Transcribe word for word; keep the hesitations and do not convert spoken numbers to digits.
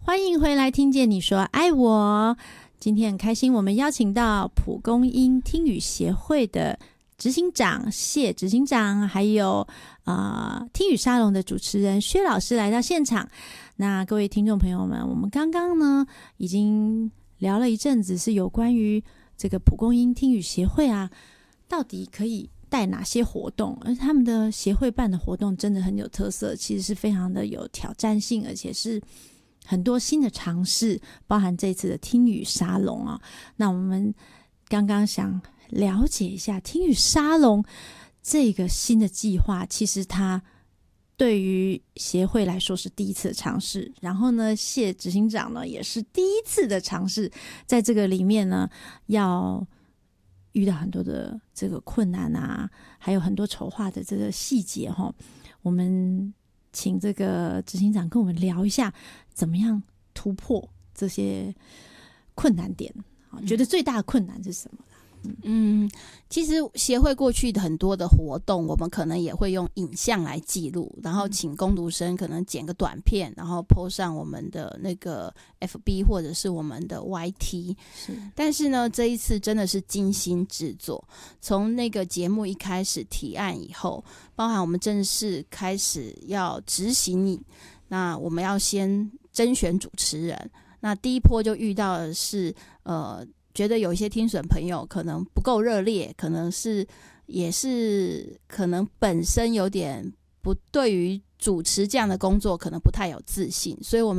欢迎回来，听见你说爱我。今天很开心，我们邀请到蒲公英听语协会的执行长谢执行长，还有呃听语沙龙的主持人薛老师来到现场。那各位听众朋友们，我们刚刚呢已经聊了一阵子，是有关于这个蒲公英听语协会啊，到底可以带哪些活动，而他们的协会办的活动真的很有特色，其实是非常的有挑战性，而且是很多新的尝试，包含这次的听语沙龙啊。那我们刚刚想了解一下听语沙龙这个新的计划，其实它对于协会来说是第一次的尝试，然后呢谢执行长呢也是第一次的尝试，在这个里面呢要遇到很多的这个困难啊，还有很多筹划的这个细节齁。我们请这个执行长跟我们聊一下怎么样突破这些困难点，觉得最大的困难是什么？ 嗯，其实协会过去的很多的活动，我们可能也会用影像来记录，然后请工读生可能剪个短片，然后 po 上我们的那个 F B 或者是我们的 Y T。 是， 但是呢，这一次真的是精心制作，从那个节目一开始提案以后，包含我们正式开始要执行，那我们要先甄选主持人。那第一波就遇到的是呃。觉得有一些听损朋友可能不够热烈，可能是也是可能本身有点不对于主持这样的工作可能不太有自信，所以我们